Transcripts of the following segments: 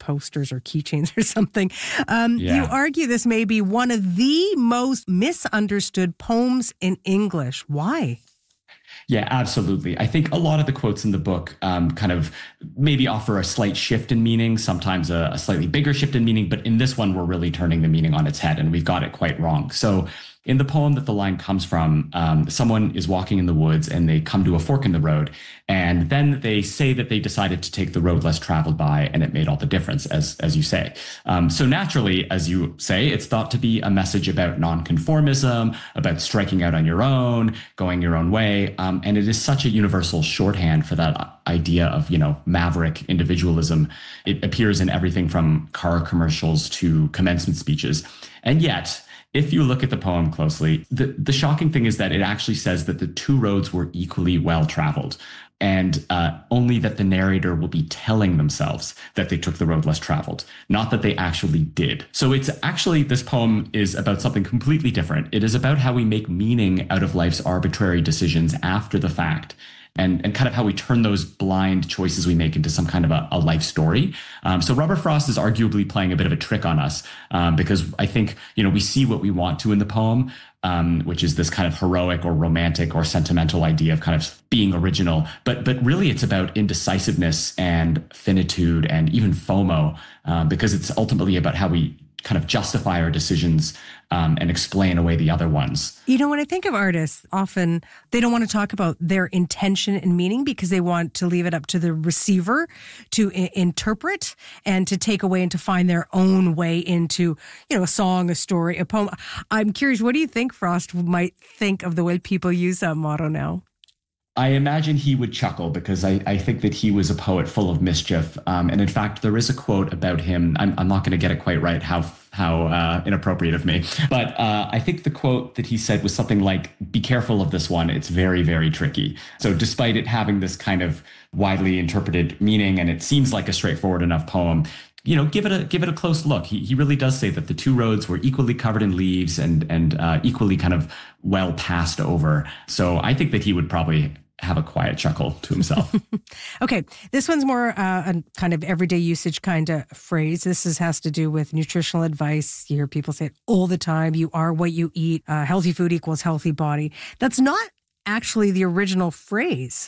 posters or keychains or something. Yeah. You argue this may be one of the most misunderstood poems in English. Why? Yeah, absolutely. I think a lot of the quotes in the book kind of maybe offer a slight shift in meaning, sometimes a slightly bigger shift in meaning. But in this one, we're really turning the meaning on its head, and we've got it quite wrong. So in the poem that the line comes from, someone is walking in the woods and they come to a fork in the road. And then they say that they decided to take the road less traveled by, and it made all the difference, as you say. So naturally, as you say, it's thought to be a message about nonconformism, about striking out on your own, going your own way. And it is such a universal shorthand for that idea of, maverick individualism. It appears in everything from car commercials to commencement speeches. And yet, if you look at the poem closely, the shocking thing is that it actually says that the two roads were equally well traveled, and only that the narrator will be telling themselves that they took the road less traveled, not that they actually did. So it's actually, this poem is about something completely different. It is about how we make meaning out of life's arbitrary decisions after the fact. And kind of how we turn those blind choices we make into some kind of a life story. So Robert Frost is arguably playing a bit of a trick on us because I think, we see what we want to in the poem, which is this kind of heroic or romantic or sentimental idea of kind of being original. But really it's about indecisiveness and finitude and even FOMO, because it's ultimately about how we kind of justify our decisions and explain away the other ones. When I think of artists, often they don't want to talk about their intention and meaning because they want to leave it up to the receiver to interpret and to take away and to find their own way into, a song, a story, a poem. I'm curious, what do you think Frost might think of the way people use that motto now? I imagine he would chuckle because I think that he was a poet full of mischief. And in fact, there is a quote about him. I'm not going to get it quite right, how inappropriate of me. But I think the quote that he said was something like, "Be careful of this one. It's very, very tricky." So despite it having this kind of widely interpreted meaning, and it seems like a straightforward enough poem, give it a close look. He really does say that the two roads were equally covered in leaves and equally kind of well passed over. So I think that he would probably have a quiet chuckle to himself. Okay, this one's more a kind of everyday usage kind of phrase. This has to do with nutritional advice. You hear people say it all the time. You are what you eat. Healthy food equals healthy body. That's not actually the original phrase.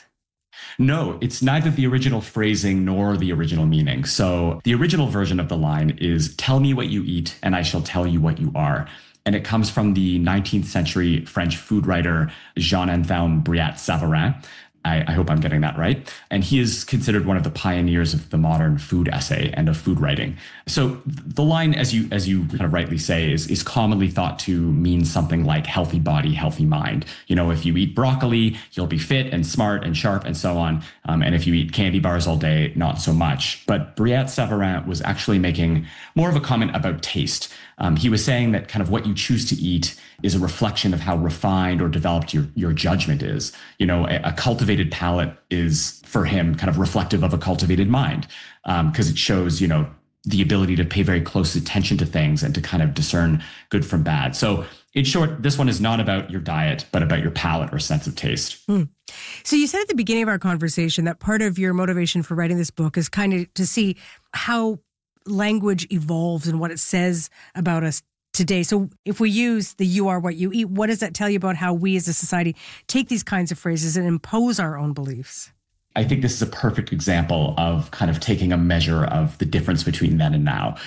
No, it's neither the original phrasing nor the original meaning. So the original version of the line is, "Tell me what you eat and I shall tell you what you are." And it comes from the 19th century French food writer Jean-Anthelme Brillat-Savarin. I hope I'm getting that right. And he is considered one of the pioneers of the modern food essay and of food writing. So the line, as you kind of rightly say, is commonly thought to mean something like healthy body, healthy mind. If you eat broccoli, you'll be fit and smart and sharp and so on. And if you eat candy bars all day, not so much. But Brillat-Savarin was actually making more of a comment about taste. He was saying that kind of what you choose to eat is a reflection of how refined or developed your judgment is. A cultivated palate is, for him, kind of reflective of a cultivated mind, because it shows, the ability to pay very close attention to things and to kind of discern good from bad. So in short, this one is not about your diet, but about your palate or sense of taste. So you said at the beginning of our conversation that part of your motivation for writing this book is kind of to see how language evolves and what it says about us today. So if we use the "you are what you eat," what does that tell you about how we as a society take these kinds of phrases and impose our own beliefs? I think this is a perfect example of kind of taking a measure of the difference between then and now.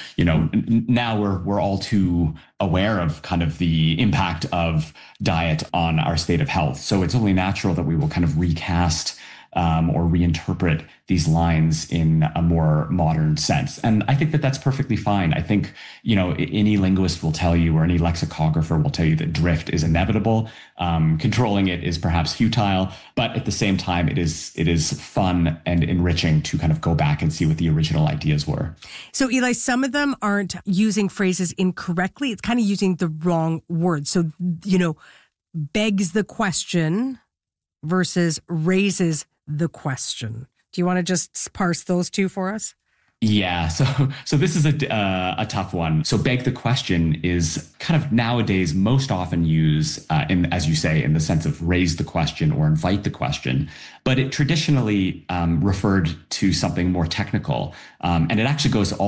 Now we're all too aware of kind of the impact of diet on our state of health. So it's only natural that we will kind of recast or reinterpret these lines in a more modern sense. And I think that that's perfectly fine. I think, any linguist will tell you, or any lexicographer will tell you, that drift is inevitable. Controlling it is perhaps futile, but at the same time, it is fun and enriching to kind of go back and see what the original ideas were. So Eli, some of them aren't using phrases incorrectly. It's kind of using the wrong words. So, begs the question versus raises the question. Do you want to just parse those two for us? Yeah, so this is a tough one. So beg the question is kind of nowadays most often used as you say, in the sense of raise the question or invite the question. But it traditionally referred to something more technical. And it actually goes all